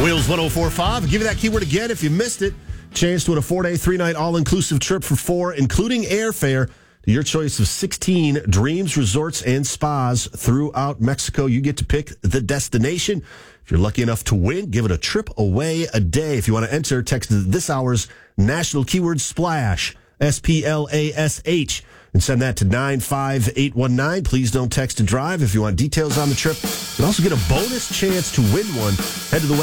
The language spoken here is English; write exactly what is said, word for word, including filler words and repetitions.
Wheels one oh four point five. I'll give you that keyword again if you missed it. Chance to win a four-day, three-night all-inclusive trip for four, including airfare, to your choice of sixteen dreams, resorts, and spas throughout Mexico. You get to pick the destination. If you're lucky enough to win, give it a trip away a day. If you want to enter, text this hour's national keyword SPLASH, S P L A S H, and send that to nine five eight one nine. Please don't text and drive. If you want details on the trip, you can also get a bonus chance to win one. Head to the